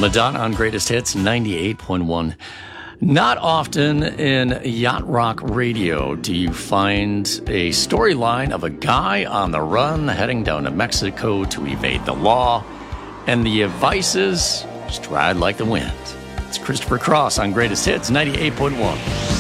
Madonna on Greatest Hits 98.1. Not often in yacht rock radio do you find a storyline of a guy on the run heading down to Mexico to evade the law, and the advice is just ride like the wind. It's Christopher Cross on Greatest Hits 98.1.